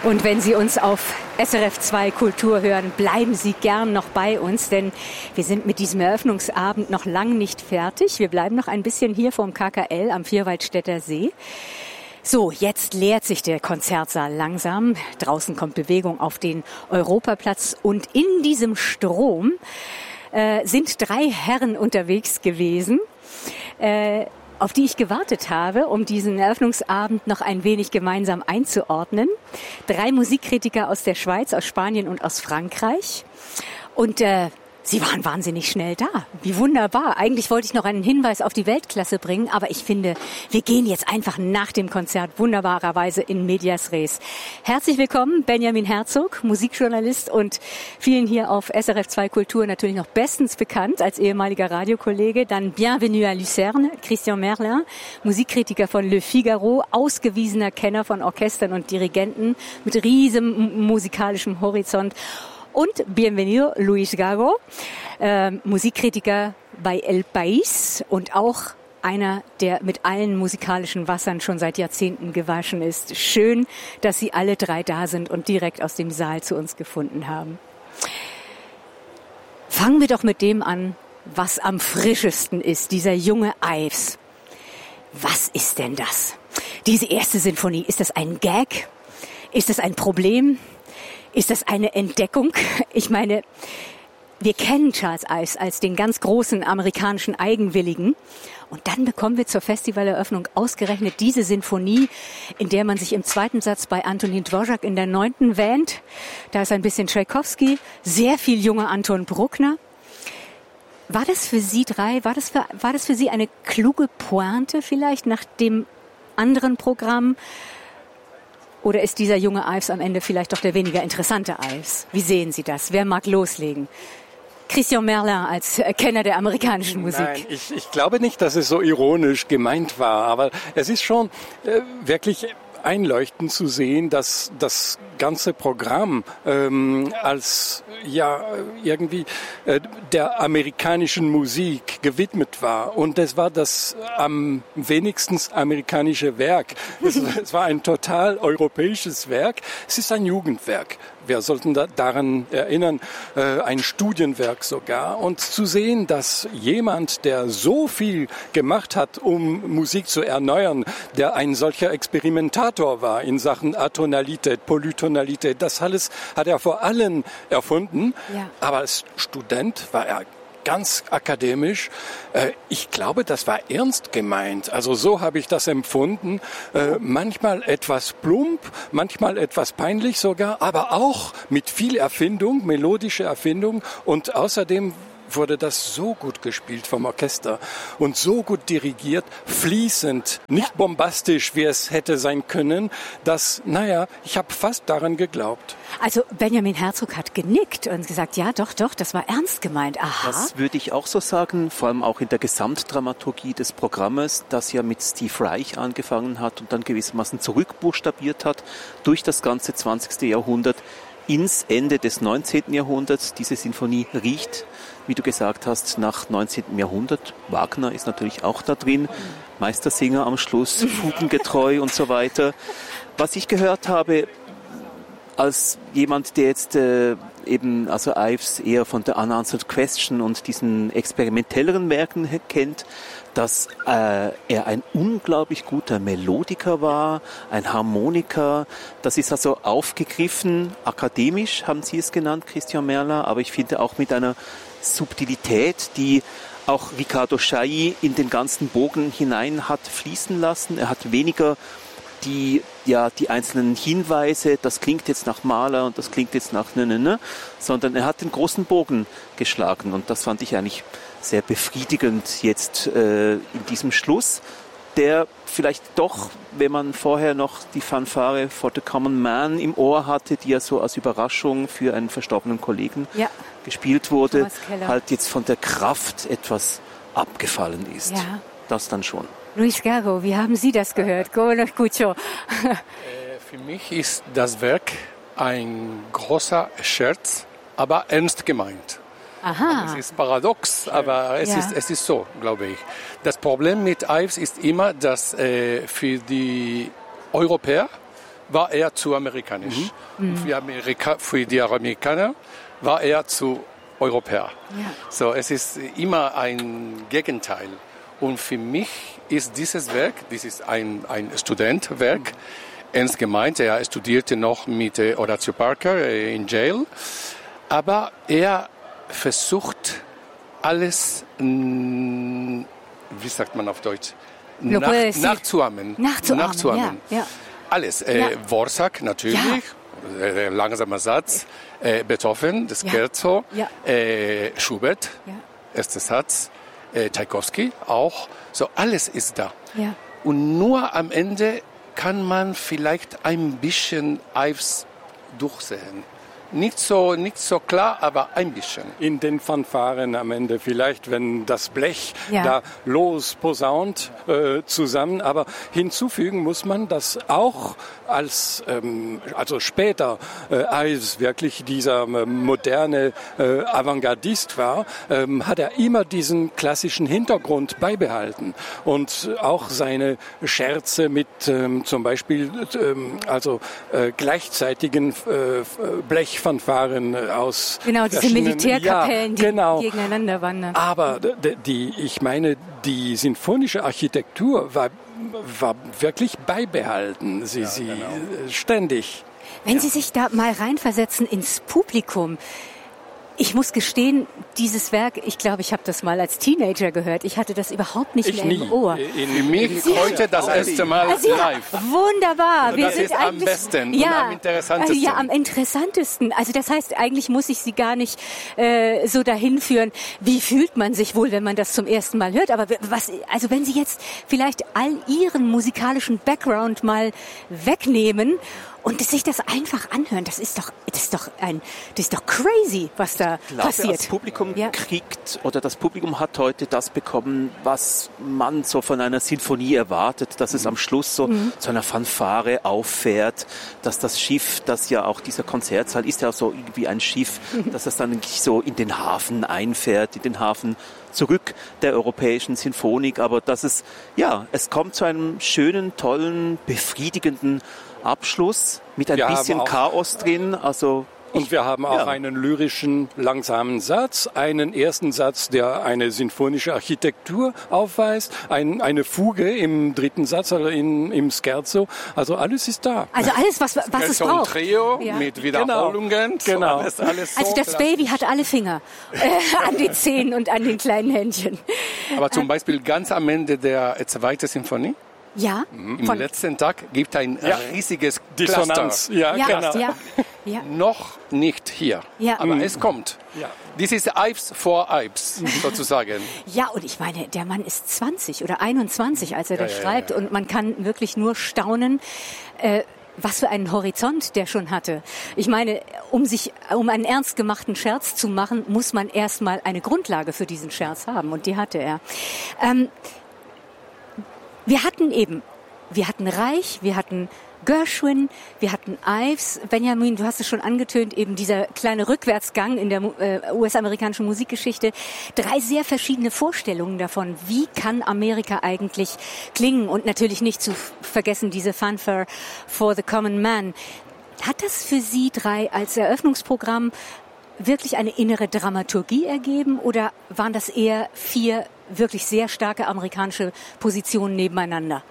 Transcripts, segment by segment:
Und wenn Sie uns auf SRF 2 Kultur hören, bleiben Sie gern noch bei uns, denn wir sind mit diesem Eröffnungsabend noch lang nicht fertig. Wir bleiben noch ein bisschen hier vorm KKL am Vierwaldstätter See. So, jetzt leert sich der Konzertsaal langsam. Draußen kommt Bewegung auf den Europaplatz und in diesem Strom sind 3 Herren unterwegs gewesen, auf die ich gewartet habe, um diesen Eröffnungsabend noch ein wenig gemeinsam einzuordnen. 3 Musikkritiker aus der Schweiz, aus Spanien und aus Frankreich. Und sie waren wahnsinnig schnell da. Wie wunderbar. Eigentlich wollte ich noch einen Hinweis auf die Weltklasse bringen, aber ich finde, wir gehen jetzt einfach nach dem Konzert wunderbarerweise in Medias Res. Herzlich willkommen, Benjamin Herzog, Musikjournalist und vielen hier auf SRF 2 Kultur natürlich noch bestens bekannt als ehemaliger Radiokollege. Dann Bienvenue à Lucerne, Christian Merlin, Musikkritiker von Le Figaro, ausgewiesener Kenner von Orchestern und Dirigenten mit riesigem musikalischem Horizont. Und Bienvenido, Luis Gago, Musikkritiker bei El País und auch einer, der mit allen musikalischen Wassern schon seit Jahrzehnten gewaschen ist. Schön, dass Sie alle 3 da sind und direkt aus dem Saal zu uns gefunden haben. Fangen wir doch mit dem an, was am frischesten ist, dieser junge Ives. Was ist denn das? Diese erste Sinfonie, ist das ein Gag? Ist das ein Problem? Ist das eine Entdeckung? Ich meine, wir kennen Charles Ives als den ganz großen amerikanischen Eigenwilligen. Und dann bekommen wir zur Festivaleröffnung ausgerechnet diese Sinfonie, in der man sich im 2. Satz bei Antonin Dvorak in der 9. wähnt. Da ist ein bisschen Tschaikowski, sehr viel junger Anton Bruckner. War das für Sie 3, war das für Sie eine kluge Pointe vielleicht nach dem anderen Programm? Oder ist dieser junge Ives am Ende vielleicht doch der weniger interessante Ives? Wie sehen Sie das? Wer mag loslegen? Christian Merlin als Kenner der amerikanischen Musik. Nein, ich glaube nicht, dass es so ironisch gemeint war. Aber es ist schon wirklich einleuchtend zu sehen, dass das ganze Programm als irgendwie der amerikanischen Musik gewidmet war. Und es war das am wenigsten amerikanische Werk. Es war ein total europäisches Werk. Es ist ein Jugendwerk. Wir sollten daran erinnern, ein Studienwerk sogar. Und zu sehen, dass jemand, der so viel gemacht hat, um Musik zu erneuern, der ein solcher Experimentator war in Sachen Atonalität, Polytonalität, das alles hat er vor allem erfunden. Ja. Aber als Student war er ganz akademisch. Ich glaube, das war ernst gemeint. Also so habe ich das empfunden. Manchmal etwas plump, manchmal etwas peinlich sogar, aber auch mit viel Erfindung, melodische Erfindung. Und außerdem wurde das so gut gespielt vom Orchester und so gut dirigiert, fließend, nicht bombastisch, wie es hätte sein können, dass, ich habe fast daran geglaubt. Also Benjamin Herzog hat genickt und gesagt, ja, doch, das war ernst gemeint. Aha. Das würde ich auch so sagen, vor allem auch in der Gesamtdramaturgie des Programmes, das ja mit Steve Reich angefangen hat und dann gewissermaßen zurückbuchstabiert hat durch das ganze 20. Jahrhundert ins Ende des 19. Jahrhunderts. Diese Sinfonie riecht, wie du gesagt hast, nach 19. Jahrhundert. Wagner ist natürlich auch da drin, Meistersinger am Schluss, fugengetreu und so weiter. Was ich gehört habe, als jemand, der jetzt Ives eher von der Unanswered Question und diesen experimentelleren Werken kennt, dass er ein unglaublich guter Melodiker war, ein Harmoniker. Das ist also aufgegriffen, akademisch haben Sie es genannt, Christian Merlin, aber ich finde auch mit einer Subtilität, die auch Riccardo Chailly in den ganzen Bogen hinein hat fließen lassen. Er hat weniger die einzelnen Hinweise, das klingt jetzt nach Mahler und das klingt jetzt nach sondern er hat den großen Bogen geschlagen und das fand ich eigentlich sehr befriedigend jetzt in diesem Schluss, der vielleicht doch, wenn man vorher noch die Fanfare For the Common Man im Ohr hatte, die ja so als Überraschung für einen verstorbenen Kollegen gespielt wurde, halt jetzt von der Kraft etwas abgefallen ist. Ja. Das dann schon. Luis Gago, wie haben Sie das gehört? Für mich ist das Werk ein großer Scherz, aber ernst gemeint. Aha. Es ist paradox, aber es ist so, glaube ich. Das Problem mit Ives ist immer, dass für die Europäer war er zu amerikanisch. Für die Amerikaner war er zu Europäer. Ja. So, es ist immer ein Gegenteil. Und für mich ist dieses Werk, das ist ein Studentwerk, ernst gemeint. Er studierte noch mit Horatio Parker in Yale. Aber er versucht alles, wie sagt man auf Deutsch, nachzuahmen. Ja. Alles. Dvořák natürlich, langsamer Satz. Beethoven, das Scherzo. Schubert, erster Satz. Tchaikovsky auch. So, alles ist da. Ja. Und nur am Ende kann man vielleicht ein bisschen Ives durchsehen. Nicht so klar, aber ein bisschen. In den Fanfaren am Ende vielleicht, wenn das Blech da losposaunt zusammen. Aber hinzufügen muss man, dass auch als also später Ives wirklich dieser moderne Avantgardist war, hat er immer diesen klassischen Hintergrund beibehalten und auch seine Scherze mit zum Beispiel gleichzeitigen Blechfanfaren aus diese Militärkapellen, die gegeneinander wandern. Aber ich meine, die sinfonische Architektur war wirklich beibehalten, sie ständig. Wenn Sie sich da mal reinversetzen ins Publikum, ich muss gestehen, dieses Werk, ich glaube, ich habe das mal als Teenager gehört. Ich hatte das überhaupt nicht mehr im Ohr. Für mich heute das erste Mal live. Wunderbar. Also das ist am besten und am interessantesten. Ja, am interessantesten. Also das heißt, eigentlich muss ich Sie gar nicht so dahin führen. Wie fühlt man sich wohl, wenn man das zum ersten Mal hört? Aber also wenn Sie jetzt vielleicht all Ihren musikalischen Background mal wegnehmen und sich das einfach anhören, das ist doch crazy, was da passiert. Das Publikum kriegt, oder das Publikum hat heute das bekommen, was man so von einer Sinfonie erwartet, dass es am Schluss so zu einer Fanfare auffährt, dass das Schiff, das ja auch dieser Konzertsaal ist ja so irgendwie ein Schiff, dass es dann so in den Hafen einfährt, in den Hafen zurück der europäischen Sinfonik, aber dass es kommt zu einem schönen, tollen, befriedigenden Abschluss mit ein bisschen Chaos drin, Und wir haben auch einen lyrischen, langsamen Satz, einen ersten Satz, der eine sinfonische Architektur aufweist, eine Fuge im dritten Satz, also im Scherzo. Also alles ist da. Also alles, was es braucht. Ein Trio mit Wiederholungen. Genau. Alles so also das Baby hat alle Finger an den Zähnen und an den kleinen Händchen. Aber zum Beispiel ganz am Ende der zweiten Sinfonie, ja. Im letzten Tag gibt ein riesiges Dissonanz. Cluster. Noch nicht hier, aber es kommt. Ja. This is Ives for Ives, sozusagen. Ja, und ich meine, der Mann ist 20 oder 21, als er das schreibt. Und man kann wirklich nur staunen, was für einen Horizont der schon hatte. Ich meine, um einen ernst gemachten Scherz zu machen, muss man erstmal eine Grundlage für diesen Scherz haben. Und die hatte er. Wir hatten Reich, wir hatten Gershwin, wir hatten Ives. Benjamin, du hast es schon angetönt, eben dieser kleine Rückwärtsgang in der US-amerikanischen Musikgeschichte. 3 sehr verschiedene Vorstellungen davon, wie kann Amerika eigentlich klingen, und natürlich nicht zu vergessen diese Fanfare for the Common Man. Hat das für Sie 3 als Eröffnungsprogramm wirklich eine innere Dramaturgie ergeben, oder waren das eher 4 wirklich sehr starke amerikanische Positionen nebeneinander?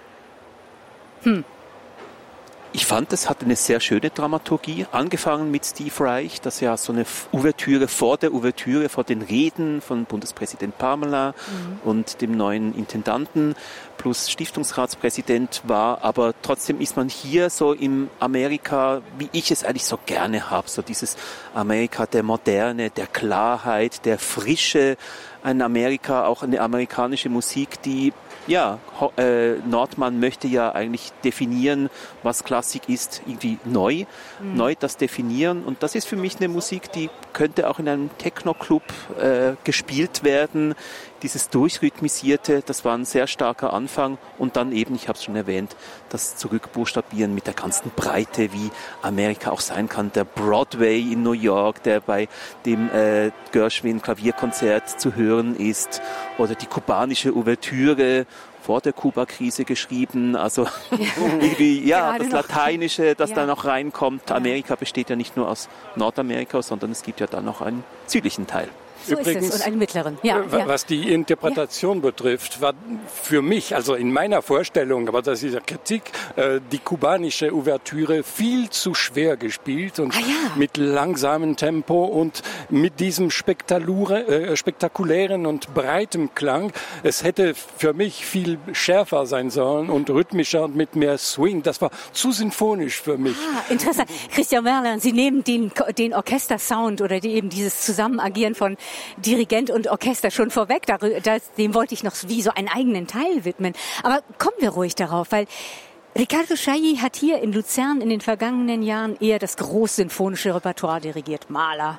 Ich fand, es hatte eine sehr schöne Dramaturgie, angefangen mit Steve Reich, das ja so eine Ouvertüre vor der Ouvertüre, vor den Reden von Bundespräsident Pamela und dem neuen Intendanten plus Stiftungsratspräsident war, aber trotzdem ist man hier so im Amerika, wie ich es eigentlich so gerne habe, so dieses Amerika der Moderne, der Klarheit, der Frische, ein Amerika, auch eine amerikanische Musik, die Nordmann möchte ja eigentlich definieren, was Klassik ist, irgendwie neu das definieren, und das ist für mich eine Musik, die könnte auch in einem Techno-Club gespielt werden, dieses Durchrhythmisierte, das war ein sehr starker Anfang und dann eben, ich habe es schon erwähnt, das Zurückbuchstabieren mit der ganzen Breite, wie Amerika auch sein kann. Der Broadway in New York, der bei dem Gershwin-Klavierkonzert zu hören ist, oder die kubanische Ouvertüre, vor der Kuba-Krise geschrieben, also irgendwie, das Lateinische, das da noch reinkommt. Amerika besteht ja nicht nur aus Nordamerika, sondern es gibt ja dann noch einen südlichen Teil. So übrigens, ist es, und einen mittleren. Was die Interpretation betrifft, war für mich, also in meiner Vorstellung, aber das ist ja Kritik, die kubanische Ouvertüre viel zu schwer gespielt und mit langsamem Tempo und mit diesem spektakulären und breitem Klang. Es hätte für mich viel schärfer sein sollen und rhythmischer und mit mehr Swing. Das war zu sinfonisch für mich. Interessant. Christian Merlan, Sie nehmen den Orchestersound oder eben dieses Zusammenagieren von Dirigent und Orchester schon vorweg, dem wollte ich noch wie so einen eigenen Teil widmen. Aber kommen wir ruhig darauf, weil Riccardo Chailly hat hier in Luzern in den vergangenen Jahren eher das großsinfonische Repertoire dirigiert. Mahler.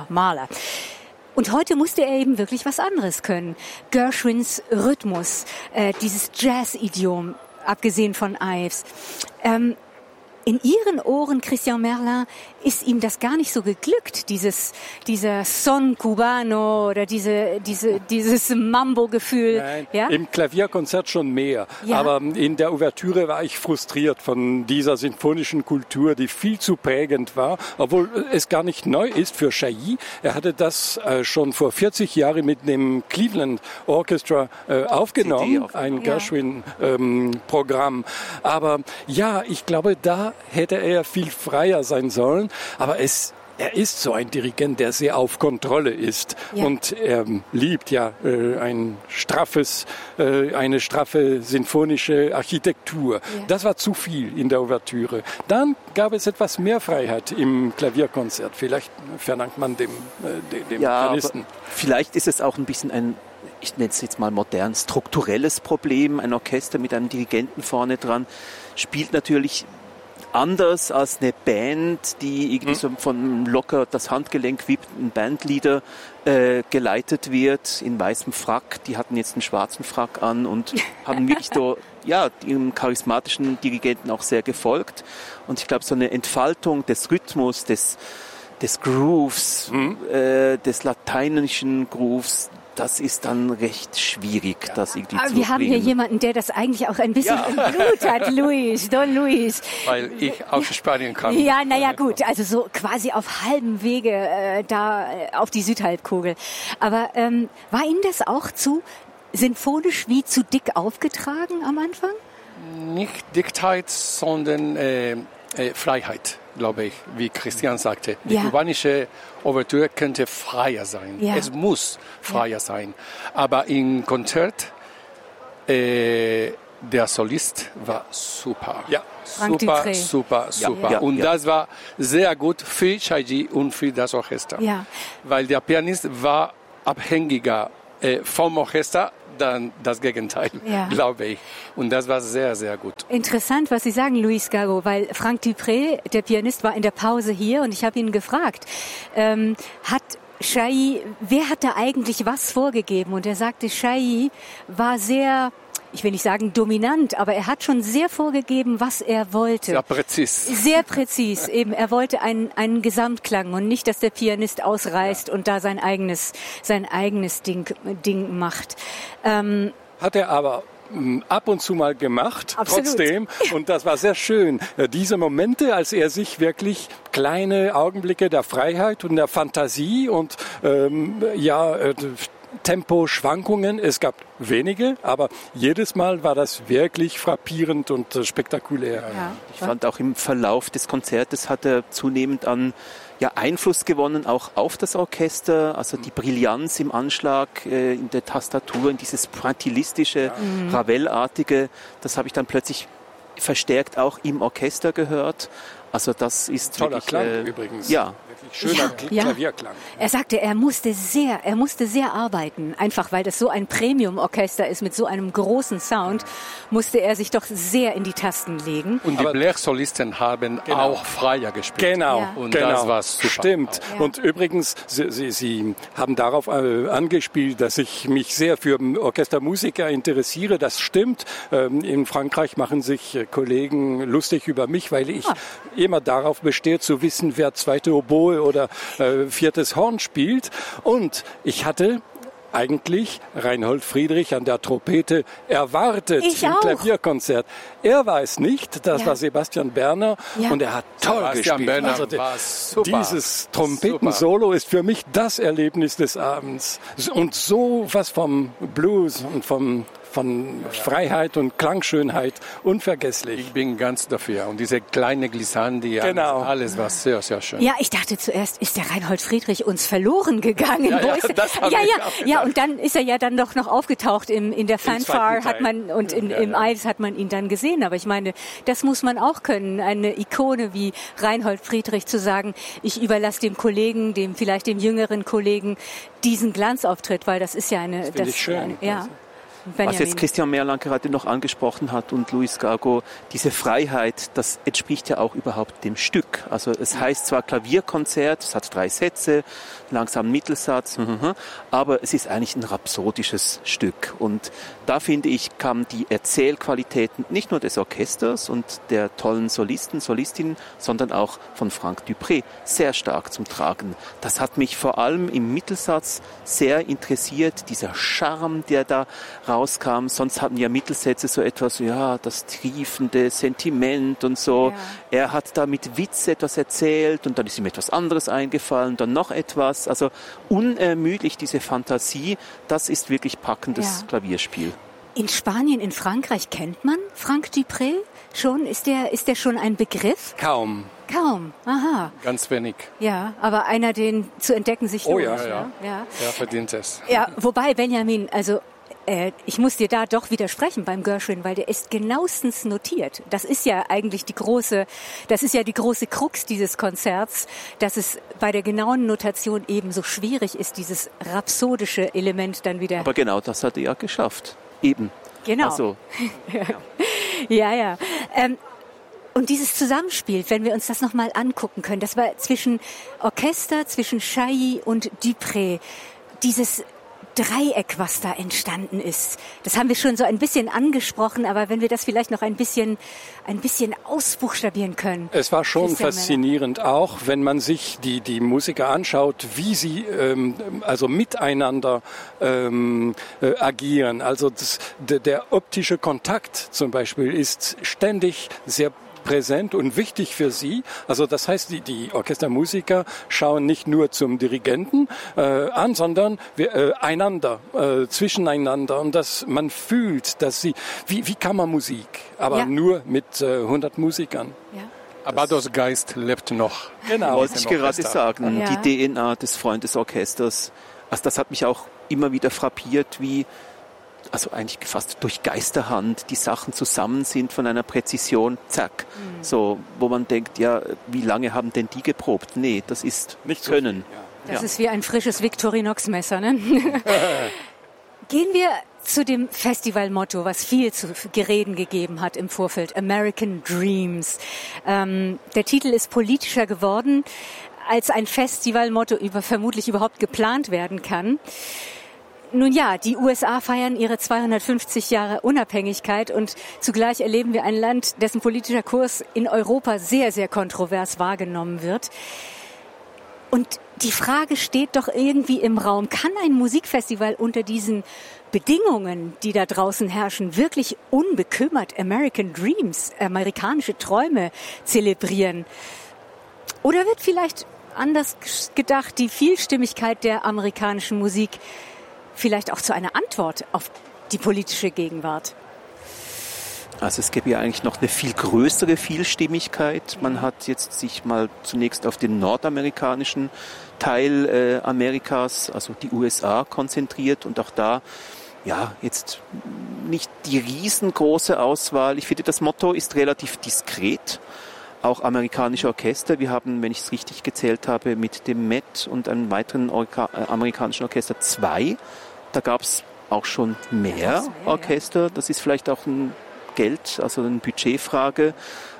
Und heute musste er eben wirklich was anderes können. Gershwins Rhythmus, dieses Jazz-Idiom, abgesehen von Ives. In Ihren Ohren, Christian Merlan, ist ihm das gar nicht so geglückt, dieser Son Cubano oder dieses Mambo-Gefühl. Nein, im Klavierkonzert schon mehr. Ja. Aber in der Ouvertüre war ich frustriert von dieser sinfonischen Kultur, die viel zu prägend war, obwohl es gar nicht neu ist für Chailly. Er hatte das schon vor 40 Jahren mit dem Cleveland Orchestra aufgenommen, ein Gershwin-Programm. Aber ich glaube, da hätte er viel freier sein sollen. Aber er ist so ein Dirigent, der sehr auf Kontrolle ist. Ja. Und er liebt eine straffe sinfonische Architektur. Ja. Das war zu viel in der Ouvertüre. Dann gab es etwas mehr Freiheit im Klavierkonzert. Vielleicht verdankt man dem Pianisten. Vielleicht ist es auch ein bisschen ich nenne es jetzt mal modern, strukturelles Problem. Ein Orchester mit einem Dirigenten vorne dran spielt natürlich anders als eine Band, die irgendwie so von locker das Handgelenk wippt, ein Bandleader geleitet wird in weißem Frack. Die hatten jetzt einen schwarzen Frack an und haben wirklich ihrem charismatischen Dirigenten auch sehr gefolgt. Und ich glaube, so eine Entfaltung des Rhythmus, des Grooves, des lateinischen Grooves, das ist dann recht schwierig, das irgendwie zu wir haben hier jemanden, der das eigentlich auch ein bisschen im Blut hat, Don Luis. Weil ich aus Spanien kam. Ja, gut, also so quasi auf halbem Wege da auf die Südhalbkugel. Aber war Ihnen das auch zu sinfonisch wie zu dick aufgetragen am Anfang? Nicht Dichtheit, sondern Freiheit, glaube ich, wie Christian sagte. Die kubanische Ouvertüre könnte freier sein. Ja. Es muss freier sein. Aber im Konzert, der Solist war super. Ja. Super. Ja. Und das war sehr gut für Chailly und für das Orchester. Ja. Weil der Pianist war abhängiger vom Orchester, dann das Gegenteil, glaube ich. Und das war sehr, sehr gut. Interessant, was Sie sagen, Luis Gago, weil Frank Dupré, der Pianist, war in der Pause hier und ich habe ihn gefragt, hat Chailly, wer hat da eigentlich was vorgegeben? Und er sagte, Chailly war sehr, ich will nicht sagen dominant, aber er hat schon sehr vorgegeben, was er wollte. Sehr präzis. Sehr präzis, eben. Er wollte einen Gesamtklang und nicht, dass der Pianist ausreißt und da sein eigenes Ding macht. Hat er aber ab und zu mal gemacht, absolut. Trotzdem. Und das war sehr schön. Diese Momente, als er sich wirklich kleine Augenblicke der Freiheit und der Fantasie und Temposchwankungen. Es gab wenige, aber jedes Mal war das wirklich frappierend und spektakulär. Ja. Ich fand auch im Verlauf des Konzertes hat er zunehmend an Einfluss gewonnen, auch auf das Orchester, also die Brillanz im Anschlag, in der Tastatur, in dieses pointillistische, Ravel-artige, das habe ich dann plötzlich verstärkt auch im Orchester gehört. Also das ist toller wirklich, Klang übrigens. Ja. Wirklich schöner Klavierklang. Er sagte, er musste sehr arbeiten, einfach weil das so ein Premium-Orchester ist mit so einem großen Sound, musste er sich doch sehr in die Tasten legen. Und die Blechsolisten haben auch freier gespielt. Genau, Ja. Und das war super. Stimmt. Ja. Und übrigens, Sie haben darauf angespielt, dass ich mich sehr für Orchestermusiker interessiere. Das stimmt. In Frankreich machen sich Kollegen lustig über mich, weil ich immer darauf bestehe, zu wissen, wer zweite Oboe oder viertes Horn spielt. Und ich hatte eigentlich Reinhold Friedrich an der Trompete erwartet im Klavierkonzert. Er war es nicht, das war Sebastian Berner und er hat toll gespielt. Berner Also war super. Dieses Trompetensolo ist für mich das Erlebnis des Abends. Und so was vom Blues und von Freiheit und Klangschönheit unvergesslich. Ich bin ganz dafür. Und diese kleine Glissandi, alles war sehr, sehr schön. Ja, ich dachte zuerst, ist der Reinhold Friedrich uns verloren gegangen? Und dann ist er ja dann doch noch aufgetaucht in der Fanfare hat man und im Eis hat man ihn dann gesehen. Aber ich meine, das muss man auch können, eine Ikone wie Reinhold Friedrich zu sagen, ich überlasse dem Kollegen, vielleicht dem jüngeren Kollegen, diesen Glanzauftritt, weil das ist ja eine... Das finde ich schön. Was jetzt Christian Merlang gerade noch angesprochen hat und Luis Gago, diese Freiheit, das entspricht ja auch überhaupt dem Stück. Also es heißt zwar Klavierkonzert, es hat 3 Sätze, langsam Mittelsatz, aber es ist eigentlich ein rhapsodisches Stück. Und da finde ich, kamen die Erzählqualitäten nicht nur des Orchesters und der tollen Solistin, sondern auch von Franck Dupré sehr stark zum Tragen. Das hat mich vor allem im Mittelsatz sehr interessiert, dieser Charme, der da rauskam. Sonst hatten ja Mittelsätze so etwas, das triefende Sentiment und so. Ja. Er hat da mit Witz etwas erzählt und dann ist ihm etwas anderes eingefallen, dann noch etwas. Also unermüdlich diese Fantasie, das ist wirklich packendes Klavierspiel. In Spanien, in Frankreich kennt man Franck Dupré schon? Ist der schon ein Begriff? Kaum, aha. Ganz wenig. Ja, aber einer, den zu entdecken sich lohnt. Ja, verdient es. Ja, wobei, Benjamin, also ich muss dir da doch widersprechen beim Gershwin, weil der ist genauestens notiert. Das ist ja eigentlich die große Krux dieses Konzerts, dass es bei der genauen Notation eben so schwierig ist, dieses rhapsodische Element dann wieder... Aber genau das hat er ja geschafft. Eben. Genau. Also, ja. Und dieses Zusammenspiel, wenn wir uns das nochmal angucken können, das war zwischen Orchester, zwischen Chailly und Dupré, dieses Dreieck, was da entstanden ist. Das haben wir schon so ein bisschen angesprochen, aber wenn wir das vielleicht noch ein bisschen ausbuchstabieren können. Es war schon faszinierend, auch wenn man sich die Musiker anschaut, wie sie also miteinander agieren. Also der optische Kontakt zum Beispiel ist ständig sehr präsent und wichtig für sie. Also das heißt, die Orchestermusiker schauen nicht nur zum Dirigenten an, sondern einander, zwischeneinander. Und dass man fühlt, dass sie, wie Kammermusik, aber nur mit 100 Musikern. Ja. Aber das Geist lebt noch. Genau, wollte ich gerade sagen. Ja. Die DNA des Freundesorchesters. Also das hat mich auch immer wieder frappiert, wie also eigentlich fast durch Geisterhand die Sachen zusammen sind von einer Präzision, zack. So, wo man denkt, wie lange haben denn die geprobt? Nee, das ist nicht Können. So das ist wie ein frisches Victorinox-Messer, ne? Gehen wir zu dem Festivalmotto, was viel zu Gereden gegeben hat im Vorfeld, American Dreams. Der Titel ist politischer geworden, als ein Festivalmotto vermutlich überhaupt geplant werden kann. Nun ja, die USA feiern ihre 250 Jahre Unabhängigkeit und zugleich erleben wir ein Land, dessen politischer Kurs in Europa sehr, sehr kontrovers wahrgenommen wird. Und die Frage steht doch irgendwie im Raum, kann ein Musikfestival unter diesen Bedingungen, die da draußen herrschen, wirklich unbekümmert American Dreams, amerikanische Träume zelebrieren? Oder wird vielleicht anders gedacht, die Vielstimmigkeit der amerikanischen Musik vielleicht auch zu einer Antwort auf die politische Gegenwart? Also es gäbe ja eigentlich noch eine viel größere Vielstimmigkeit. Man hat jetzt sich mal zunächst auf den nordamerikanischen Teil Amerikas, also die USA, konzentriert und auch da jetzt nicht die riesengroße Auswahl. Ich finde, das Motto ist relativ diskret. auch amerikanische Orchester. Wir haben, wenn ich es richtig gezählt habe, mit dem Met und einem weiteren amerikanischen Orchester 2. Da gab es auch schon mehr Orchester. Das ist vielleicht auch ein Geld, also eine Budgetfrage.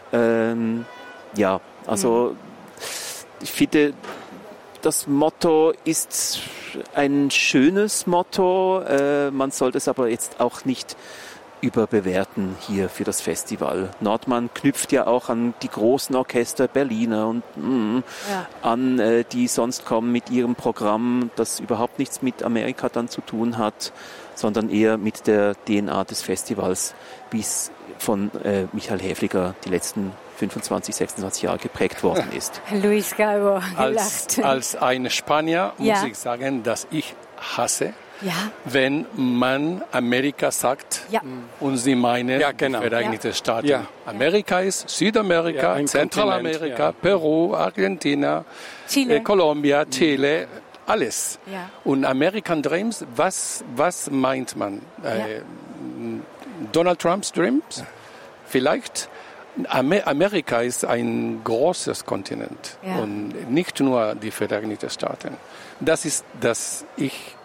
Ich finde, das Motto ist ein schönes Motto. Man sollte es aber jetzt auch nicht überbewerten hier für das Festival. Nordmann knüpft ja auch an die großen Orchester Berliner und an, die sonst kommen mit ihrem Programm, das überhaupt nichts mit Amerika dann zu tun hat, sondern eher mit der DNA des Festivals, wie es von Michael Häfliger die letzten 25, 26 Jahre geprägt worden ist. Luis Gago gelacht. Als ein Spanier muss ich sagen, dass ich hasse, wenn man Amerika sagt und sie meinen Vereinigte Staaten. Ja. Amerika ist Südamerika, Zentralamerika, Peru, Argentina, Chile. Kolumbien, Chile, alles. Ja. Und American Dreams, was meint man? Donald Trumps Dreams? Ja. Vielleicht? Amerika ist ein großes Kontinent und nicht nur die Vereinigten Staaten. Das ist, dass ich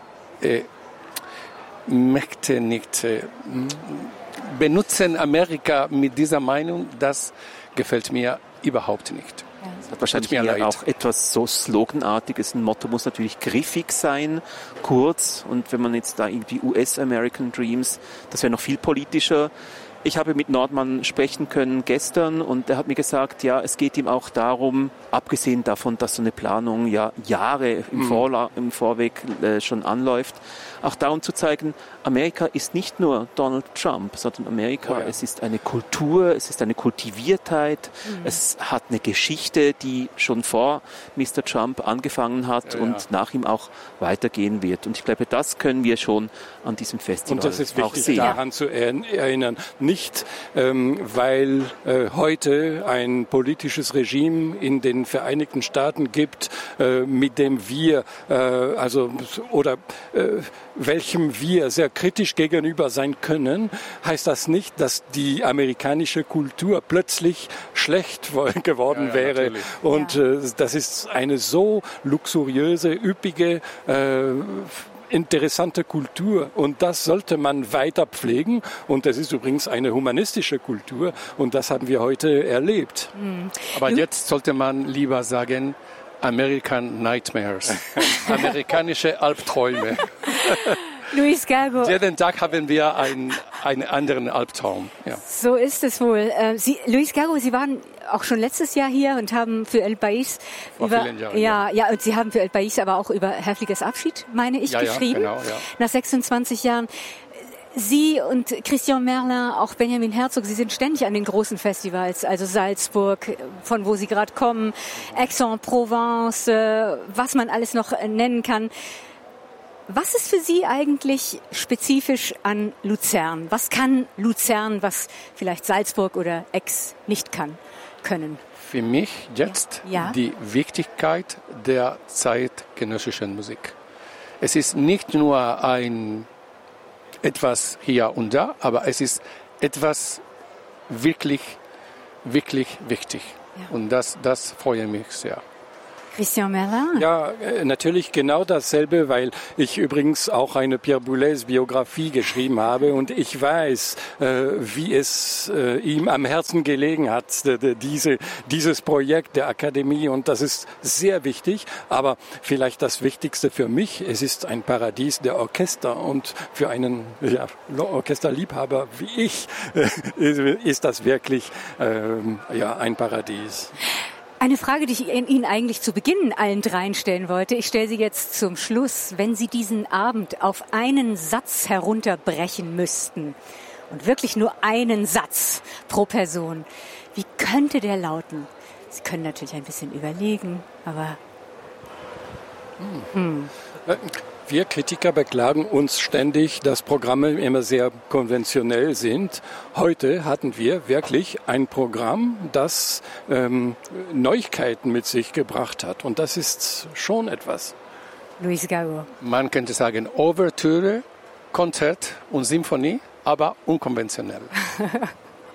möchte nicht benutzen Amerika mit dieser Meinung, das gefällt mir überhaupt nicht. Das hat wahrscheinlich auch etwas so Sloganartiges. Ein Motto muss natürlich griffig sein, kurz. Und wenn man jetzt da irgendwie US-American Dreams, das wäre noch viel politischer. Ich habe mit Nordmann sprechen können gestern und er hat mir gesagt, ja, es geht ihm auch darum, abgesehen davon, dass so eine Planung Jahre im Vorweg schon anläuft, auch darum zu zeigen, Amerika ist nicht nur Donald Trump, sondern Amerika, es ist eine Kultur, es ist eine Kultiviertheit, es hat eine Geschichte, die schon vor Mr. Trump angefangen hat und nach ihm auch weitergehen wird. Und ich glaube, das können wir schon an diesem Festival auch sehen. Und das ist wichtig, daran zu erinnern. Nicht, weil heute ein politisches Regime in den Vereinigten Staaten gibt, mit dem wir, welchem wir sehr kritisch gegenüber sein können, heißt das nicht, dass die amerikanische Kultur plötzlich schlecht geworden wäre. Natürlich. Und das ist eine so luxuriöse, üppige, interessante Kultur und das sollte man weiter pflegen und das ist übrigens eine humanistische Kultur und das haben wir heute erlebt. Aber jetzt sollte man lieber sagen, American Nightmares, amerikanische Albträume. Luis Gago. Jeden Tag haben wir einen anderen Albtraum. Ja. So ist es wohl. Luis Gago, Sie waren auch schon letztes Jahr hier und haben für El País und Sie haben für El País aber auch über Häfliges Abschied, meine ich, geschrieben. Ja, genau, nach 26 Jahren. Sie und Christian Merlin, auch Benjamin Herzog, Sie sind ständig an den großen Festivals, also Salzburg, von wo Sie gerade kommen, Aix-en-Provence, was man alles noch nennen kann. Was ist für Sie eigentlich spezifisch an Luzern? Was kann Luzern, was vielleicht Salzburg oder Aix nicht können? Für mich jetzt die Wichtigkeit der zeitgenössischen Musik. Es ist nicht nur etwas hier und da, aber es ist etwas wirklich, wirklich wichtig. Ja. Und das freut mich sehr. Christian Merlin? Ja, natürlich genau dasselbe, weil ich übrigens auch eine Pierre Boulez Biografie geschrieben habe und ich weiß, wie es ihm am Herzen gelegen hat, dieses Projekt der Akademie und das ist sehr wichtig, aber vielleicht das Wichtigste für mich, es ist ein Paradies der Orchester und für einen Orchesterliebhaber wie ich ist das wirklich ein Paradies. Eine Frage, die ich Ihnen eigentlich zu Beginn allen dreien stellen wollte. Ich stelle sie jetzt zum Schluss. Wenn Sie diesen Abend auf einen Satz herunterbrechen müssten und wirklich nur einen Satz pro Person, wie könnte der lauten? Sie können natürlich ein bisschen überlegen, aber... Wir Kritiker beklagen uns ständig, dass Programme immer sehr konventionell sind. Heute hatten wir wirklich ein Programm, das Neuigkeiten mit sich gebracht hat. Und das ist schon etwas. Luis Gago. Man könnte sagen Ouvertüre, Konzert und Symphonie, aber unkonventionell.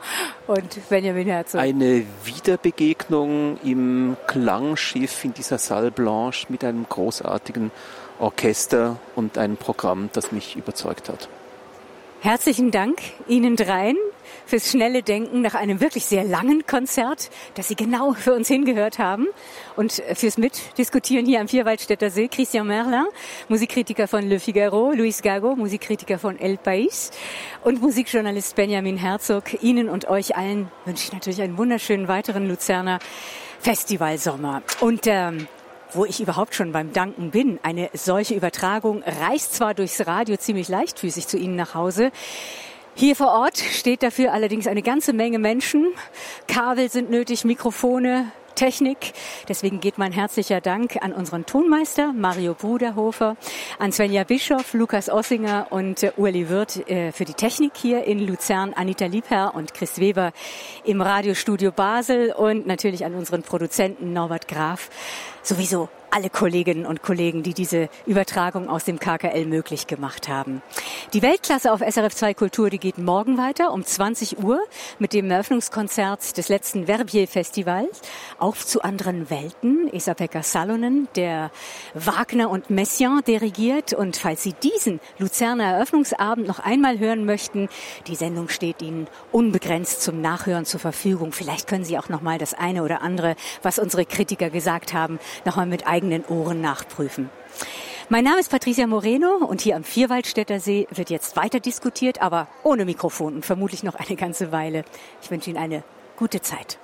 und Benjamin Herzog. Eine Wiederbegegnung im Klangschiff in dieser Salle Blanche mit einem großartigen Orchester und einem Programm, das mich überzeugt hat. Herzlichen Dank Ihnen dreien fürs schnelle Denken nach einem wirklich sehr langen Konzert, dass Sie genau für uns hingehört haben, und fürs Mitdiskutieren hier am Vierwaldstätter See. Christian Merlin, Musikkritiker von Le Figaro, Luis Gago, Musikkritiker von El País und Musikjournalist Benjamin Herzog. Ihnen und euch allen wünsche ich natürlich einen wunderschönen weiteren Luzerner Festivalsommer. Und wo ich überhaupt schon beim Danken bin, eine solche Übertragung reist zwar durchs Radio ziemlich leichtfüßig zu Ihnen nach Hause. Hier vor Ort steht dafür allerdings eine ganze Menge Menschen. Kabel sind nötig, Mikrofone, Technik. Deswegen geht mein herzlicher Dank an unseren Tonmeister Mario Bruderhofer, an Svenja Bischoff, Lukas Ossinger und Ueli Wirth für die Technik hier in Luzern, Anita Liebherr und Chris Weber im Radiostudio Basel und natürlich an unseren Produzenten Norbert Graf. Sowieso alle Kolleginnen und Kollegen, die diese Übertragung aus dem KKL möglich gemacht haben. Die Weltklasse auf SRF 2 Kultur, die geht morgen weiter um 20 Uhr mit dem Eröffnungskonzert des letzten Verbier-Festivals. Auf zu anderen Welten. Esa-Pekka Salonen, der Wagner und Messiaen dirigiert. Und falls Sie diesen Luzerner Eröffnungsabend noch einmal hören möchten, die Sendung steht Ihnen unbegrenzt zum Nachhören zur Verfügung. Vielleicht können Sie auch noch mal das eine oder andere, was unsere Kritiker gesagt haben, noch mal mit eigenen Ohren nachprüfen. Mein Name ist Patricia Moreno und hier am Vierwaldstätter See wird jetzt weiter diskutiert, aber ohne Mikrofon und vermutlich noch eine ganze Weile. Ich wünsche Ihnen eine gute Zeit.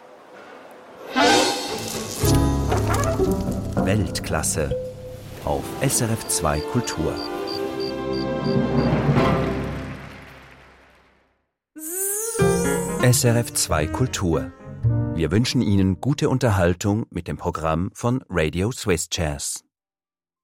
Weltklasse auf SRF 2 Kultur. SRF 2 Kultur. Wir wünschen Ihnen gute Unterhaltung mit dem Programm von Radio Swiss Jazz.